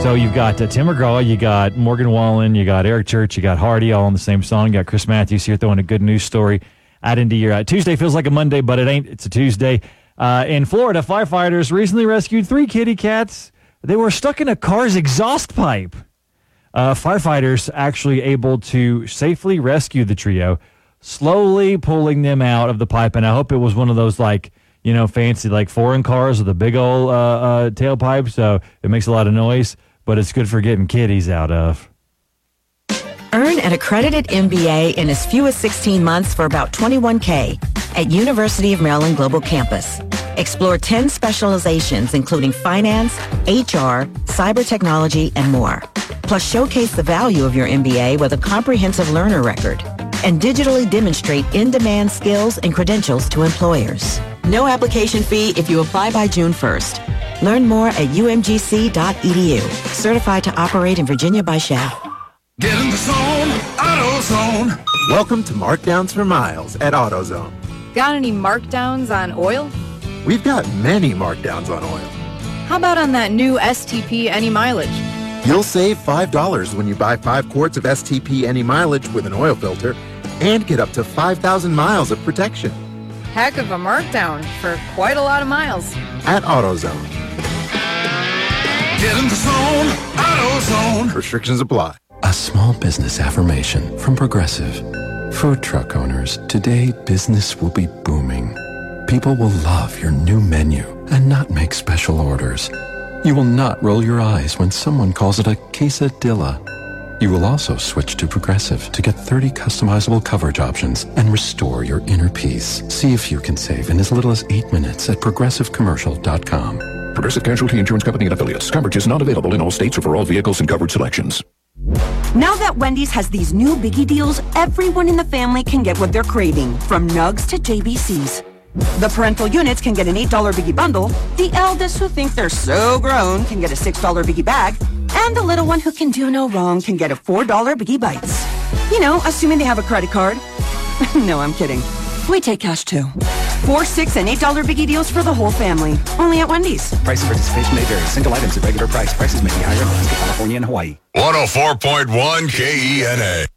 So you've got Tim McGraw, you got Morgan Wallen, you got Eric Church, you got Hardy all on the same song. You got Chris Matthews here throwing a good news story out into your Tuesday. Feels like a Monday, but it ain't. It's a Tuesday. In Florida, firefighters recently rescued 3 kitty cats. They were stuck in a car's exhaust pipe. Firefighters actually able to safely rescue the trio, slowly pulling them out of the pipe. And I hope it was one of those, like, you know, fancy, like, foreign cars with a big old tailpipe, so it makes a lot of noise, but it's good for getting kitties out of. Earn an accredited MBA in as few as 16 months for about $21K at University of Maryland Global Campus. Explore 10 specializations, including finance, HR, cyber technology, and more. Plus, showcase the value of your MBA with a comprehensive learner record and digitally demonstrate in-demand skills and credentials to employers. No application fee if you apply by June 1st. Learn more at umgc.edu. Certified to operate in Virginia by Shell. Get in the zone, AutoZone. Welcome to Markdowns for Miles at AutoZone. Got any markdowns on oil? We've got many markdowns on oil. How about on that new STP Any Mileage? You'll save $5 when you buy 5 quarts of STP Any Mileage with an oil filter and get up to 5,000 miles of protection. Heck of a markdown for quite a lot of miles. At AutoZone. Get in the zone, AutoZone. Restrictions apply. A small business affirmation from Progressive. Food truck owners, today business will be booming. People will love your new menu and not make special orders. You will not roll your eyes when someone calls it a quesadilla. You will also switch to Progressive to get 30 customizable coverage options and restore your inner peace. See if you can save in as little as 8 minutes at progressivecommercial.com. Progressive Casualty Insurance Company and Affiliates. Coverage is not available in all states or for all vehicles and coverage selections. Now that Wendy's has these new biggie deals, everyone in the family can get what they're craving, from Nugs to JBCs. The parental units can get an $8 biggie bundle, the eldest who think they're so grown can get a $6 biggie bag, and the little one who can do no wrong can get a $4 biggie bites. You know, assuming they have a credit card. No, I'm kidding. We take cash too. 4, 6, and $8 biggie deals for the whole family. Only at Wendy's. Price and participation may vary. Single items at regular price. Prices may be higher in Alaska, California, and Hawaii. 104.1 KENA.